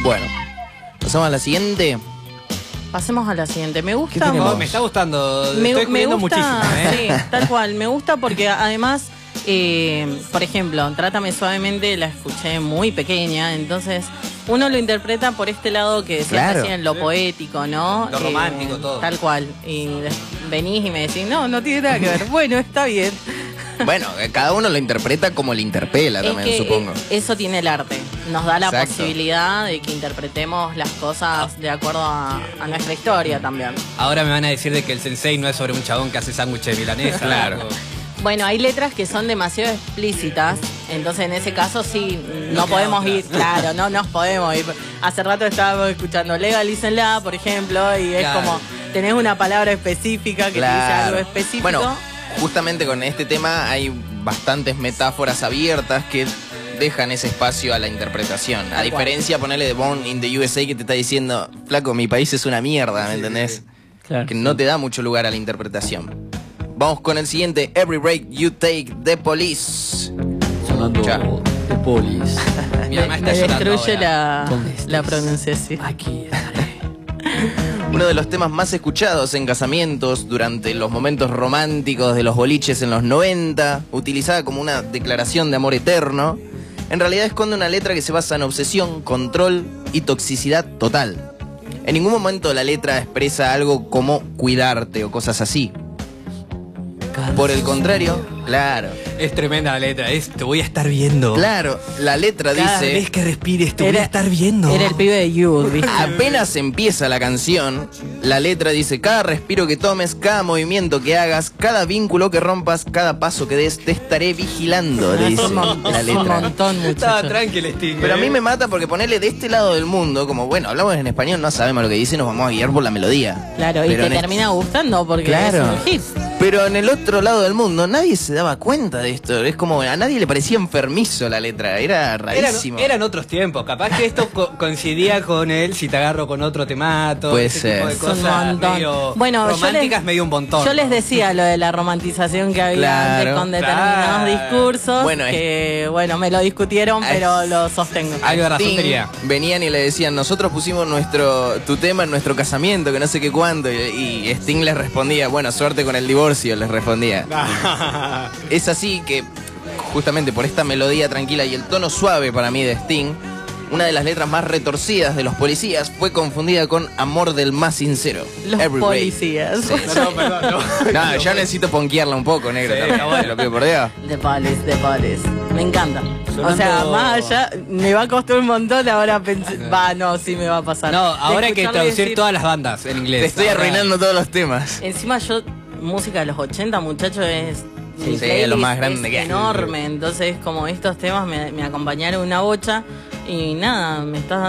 Bueno, pasamos a la siguiente. Pasemos a la siguiente. Me gusta. Me está gustando. Estoy descubriendo muchísimo, Sí, tal cual. Me gusta porque además, por ejemplo, Trátame Suavemente la escuché muy pequeña, entonces uno lo interpreta por este lado que decías recién, lo poético, ¿no? Lo romántico, todo. Tal cual. Y venís y me decís, no tiene nada que ver. Bueno, está bien. Bueno, cada uno lo interpreta como le interpela también, supongo. Eso tiene el arte. Nos da la posibilidad de que interpretemos las cosas de acuerdo a nuestra historia también. Ahora me van a decir de que el sensei no es sobre un chabón que hace sándwiches de milanesa. Claro. Bueno, hay letras que son demasiado explícitas, entonces en ese caso sí, no podemos ir, claro, no nos podemos ir. Hace rato estábamos escuchando Legalícenla, por ejemplo, y es como, tenés una palabra específica que te dice algo específico. Bueno, justamente con este tema hay bastantes metáforas abiertas que dejan ese espacio a la interpretación. A diferencia, ponerle de Born in the USA que te está diciendo, flaco, mi país es una mierda, ¿me entendés? Claro, que no te da mucho lugar a la interpretación. Vamos con el siguiente, Every Break You Take, The Police. Sonando The Police. Me destruye la pronunciación. Aquí estaré. Uno de los temas más escuchados en casamientos durante los momentos románticos de los boliches en los 90, utilizada como una declaración de amor eterno, en realidad esconde una letra que se basa en obsesión, control y toxicidad total. En ningún momento la letra expresa algo como cuidarte o cosas así. Por el contrario, claro. Es tremenda la letra, te voy a estar viendo. Claro, la letra dice... Cada vez que respires te voy a estar viendo. Era el pibe de You, ¿viste? Apenas empieza la canción, la letra dice: cada respiro que tomes, cada movimiento que hagas, cada vínculo que rompas, cada paso que des, te estaré vigilando, le dice la letra. Un montón, muchacho. Estaba tranquilo, Sting. Pero a mí me mata porque ponerle de este lado del mundo, como bueno, hablamos en español, no sabemos lo que dice, nos vamos a guiar por la melodía. Claro, y te termina gustando porque es un hit. Pero en el otro lado del mundo nadie se daba cuenta de esto. Es como a nadie le parecía enfermizo la letra. Era rarísimo. Eran otros tiempos. Capaz que esto coincidía con el si te agarro con otro te mato. Puede ese ser. tipo de cosas medio románticas, medio un montón. Yo les decía lo de la romantización que había antes con determinados discursos. Bueno, que bueno, me lo discutieron, pero lo sostengo. Algo de razón tenía. Venían y le decían: nosotros pusimos tu tema en nuestro casamiento, que no sé qué cuándo. Y Sting les respondía: bueno, suerte con el divorcio, les respondía. Es así que, justamente por esta melodía tranquila y el tono suave para mí de Sting, una de las letras más retorcidas de Los Policías fue confundida con Amor del Más Sincero. Los Policías. Sí. No, yo necesito ponquearla un poco, negro. Sí, también, te lo pido por Dios. The Police. Me encanta. Sonando... O sea, más allá, me va a costar un montón ahora pensar. Sí me va a pasar. No, ahora hay que traducir todas las bandas en inglés. Te estoy arruinando todos los temas. Encima música de los 80, muchachos, es lo más grande que hay. Enorme, entonces como estos temas me acompañaron una bocha y nada, me estás dando